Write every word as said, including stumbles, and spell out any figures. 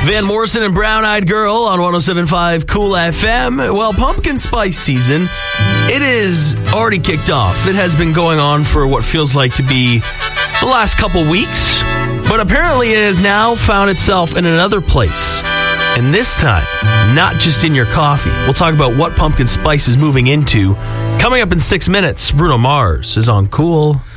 Van Morrison and Brown Eyed Girl on one oh seven point five Cool F M. Well, pumpkin spice season, it is already kicked off. It has been going on for what feels like to be the last couple weeks, but apparently it has now found itself in another place. And this time, not just in your coffee. We'll talk about what pumpkin spice is moving into. Coming up in six minutes, Bruno Mars is on Cool.